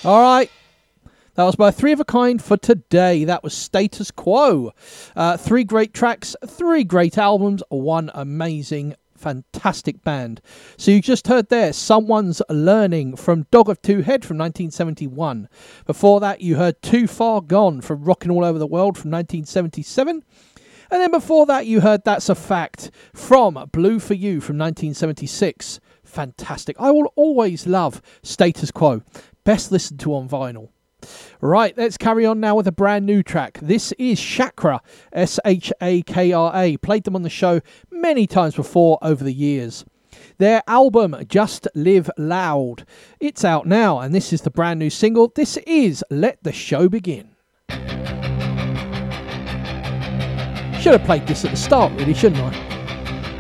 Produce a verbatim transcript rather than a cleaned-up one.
All right. That was my three of a kind for today. That was Status Quo. Uh, three great tracks, three great albums, one amazing, fantastic band. So you just heard there, Someone's Learning from Dog of Two Head from nineteen seventy-one. Before that, you heard Too Far Gone from Rockin' All Over the World from nineteen seventy-seven. And then before that, you heard That's a Fact from Blue for You from nineteen seventy-six. Fantastic. I will always love Status Quo. Best listened to on vinyl. Right, let's carry on now with a brand new track. This is Shakra, S H A K R A. Played them on the show many times before over the years. Their album, Just Live Loud. It's out now, and this is the brand new single. This is Let the Show Begin. Should have played this at the start, really, shouldn't I?